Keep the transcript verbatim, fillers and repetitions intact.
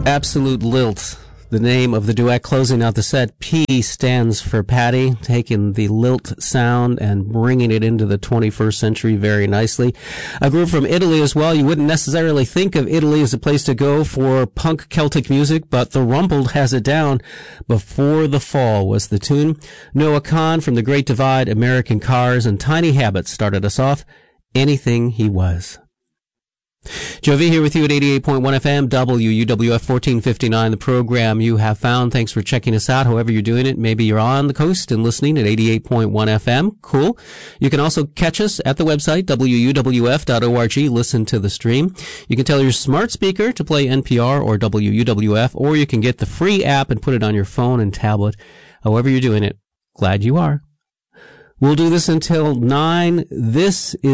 Absolute Lilt, the name of the duet closing out the set. P stands for Patty, taking the lilt sound and bringing it into the twenty-first century very nicely. A group from Italy as well. You wouldn't necessarily think of Italy as a place to go for punk Celtic music, but the Rumbled has it down. Before the Fall was the tune. Noah Kahn from The Great Divide, American Cars, and Tiny Habits started us off. Anything He Was. Joe V here with you at eighty-eight point one F M, W U W F fourteen fifty-nine, the program you have found. Thanks for checking us out, however you're doing it. Maybe you're on the coast and listening at eighty-eight point one F M. Cool. You can also catch us at the website, W U W F dot org. Listen to the stream. You can tell your smart speaker to play N P R or W U W F, or you can get the free app and put it on your phone and tablet. However you're doing it, glad you are. We'll do this until nine. This is